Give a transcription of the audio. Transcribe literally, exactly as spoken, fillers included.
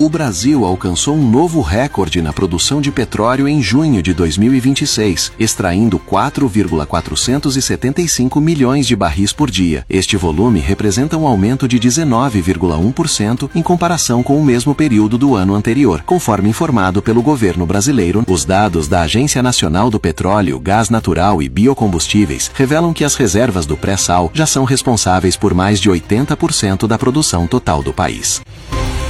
O Brasil alcançou um novo recorde na produção de petróleo em junho de dois mil e vinte e seis, extraindo quatro vírgula quatrocentos e setenta e cinco milhões de barris por dia. Este volume representa um aumento de dezenove vírgula um por cento em comparação com o mesmo período do ano anterior, conforme informado pelo governo brasileiro. Os dados da Agência Nacional do Petróleo, Gás Natural e Biocombustíveis revelam que as reservas do pré-sal já são responsáveis por mais de oitenta por cento da produção total do país.